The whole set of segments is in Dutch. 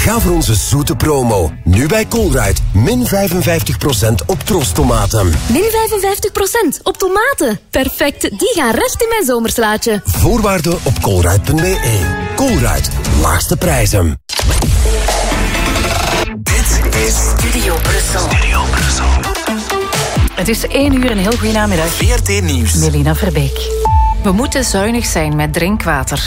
Ga voor onze zoete promo. Nu bij Colruyt. Min 55% op trosstomaten. Min 55% op tomaten. Perfect, die gaan recht in mijn zomerslaatje. Voorwaarden op colruyt.be. Colruyt, laagste prijzen. Dit is Studio Brussel. Het is 1 uur, een heel goede namiddag. VRT Nieuws. Melina Verbeek. We moeten zuinig zijn met drinkwater.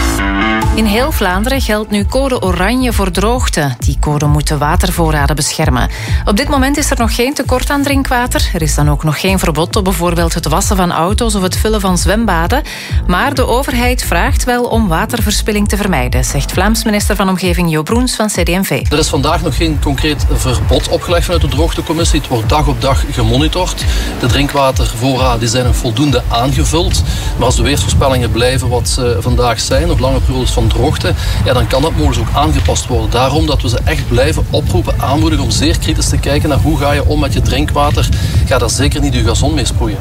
In heel Vlaanderen geldt nu code oranje voor droogte. Die code moet de watervoorraden beschermen. Op dit moment is er nog geen tekort aan drinkwater. Er is dan ook nog geen verbod op bijvoorbeeld het wassen van auto's of het vullen van zwembaden. Maar de overheid vraagt wel om waterverspilling te vermijden, zegt Vlaams minister van Omgeving Jo Broens van CD&V. Er is vandaag nog geen concreet verbod opgelegd vanuit de droogtecommissie. Het wordt dag op dag gemonitord. De drinkwatervoorraden die zijn nog voldoende aangevuld. Maar als de weersvoorspellingen blijven wat ze vandaag zijn, op lange periodes van droogte, ja, dan kan dat mogelijk ook aangepast worden. Daarom dat we ze echt blijven oproepen, aanmoedigen om zeer kritisch te kijken naar hoe ga je om met je drinkwater. Ga daar zeker niet je gazon mee sproeien.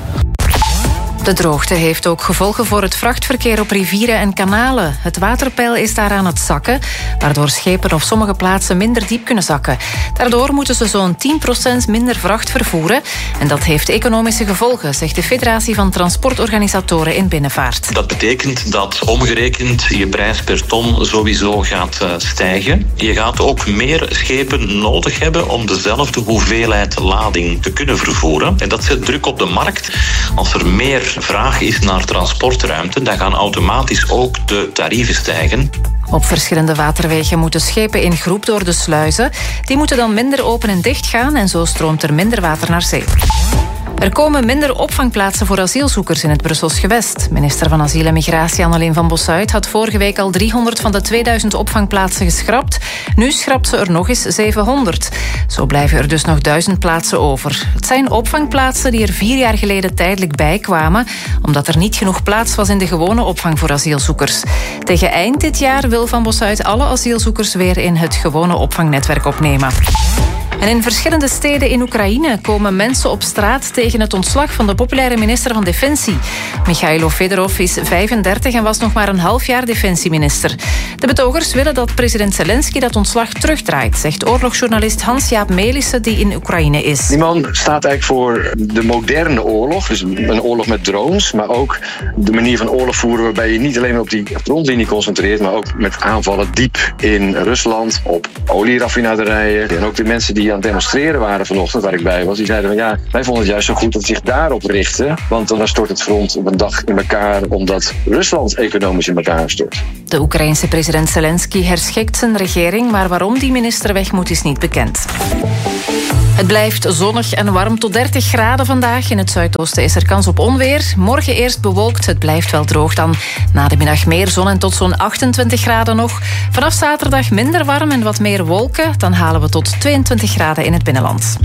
De droogte heeft ook gevolgen voor het vrachtverkeer op rivieren en kanalen. Het waterpeil is daar aan het zakken, waardoor schepen op sommige plaatsen minder diep kunnen zakken. Daardoor moeten ze zo'n 10% minder vracht vervoeren. En dat heeft economische gevolgen, zegt de Federatie van Transportorganisatoren in Binnenvaart. Dat betekent dat omgerekend je prijs per ton sowieso gaat stijgen. Je gaat ook meer schepen nodig hebben om dezelfde hoeveelheid lading te kunnen vervoeren. En dat zet druk op de markt. Als er meer vraag is naar transportruimte, dan gaan automatisch ook de tarieven stijgen. Op verschillende waterwegen moeten schepen in groep door de sluizen. Die moeten dan minder open en dicht gaan en zo stroomt er minder water naar zee. Er komen minder opvangplaatsen voor asielzoekers in het Brussels gewest. Minister van Asiel en Migratie Anneleen van Bossuyt had vorige week al 300 van de 2000 opvangplaatsen geschrapt. Nu schrapt ze er nog eens 700. Zo blijven er dus nog 1000 plaatsen over. Het zijn opvangplaatsen die er 4 jaar geleden tijdelijk bijkwamen, omdat er niet genoeg plaats was in de gewone opvang voor asielzoekers. Tegen eind dit jaar wil Van Bossuyt alle asielzoekers weer in het gewone opvangnetwerk opnemen. En in verschillende steden in Oekraïne komen mensen op straat tegen het ontslag van de populaire minister van Defensie. Michailo Fedorov is 35 en was nog maar een half jaar defensieminister. De betogers willen dat president Zelensky dat ontslag terugdraait, zegt oorlogsjournalist Hans-Jaap Melissen, die in Oekraïne is. Die man staat eigenlijk voor de moderne oorlog, dus een oorlog met drones, maar ook de manier van oorlog voeren waarbij je niet alleen op die frontlinie concentreert, maar ook met aanvallen diep in Rusland, op olieraffinaderijen. En ook de mensen die aan het demonstreren waren vanochtend, waar ik bij was, die zeiden van ja, wij vonden het juist zo goed dat het zich daarop richtte, want dan stort het front op een dag in elkaar, omdat Rusland economisch in elkaar stort. De Oekraïense president Zelensky herschikt zijn regering, maar waarom die minister weg moet is niet bekend. Het blijft zonnig en warm tot 30 graden vandaag. In het zuidoosten is er kans op onweer. Morgen eerst bewolkt, het blijft wel droog dan. Na de middag meer zon en tot zo'n 28 graden nog. Vanaf zaterdag minder warm en wat meer wolken. Dan halen we tot 22 graden in het binnenland.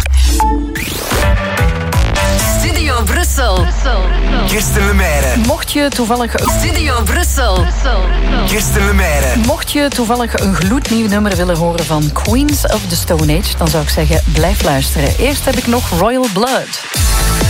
Studio Brussel. Kirsten Lemaire. Mocht je toevallig... Studio Brussel. Kirsten Lemaire. Mocht je toevallig een gloednieuw nummer willen horen van Queens of the Stone Age, dan zou ik zeggen, blijf luisteren. Eerst heb ik nog Royal Blood.